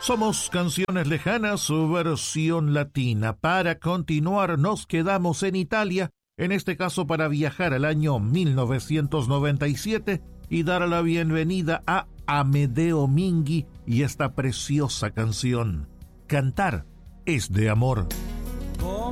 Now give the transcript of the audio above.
Somos Canciones Lejanas, su versión latina. Para continuar, nos quedamos en Italia, en este caso para viajar al año 1997 y dar la bienvenida a Amedeo Minghi y esta preciosa canción. Cantar es de amor.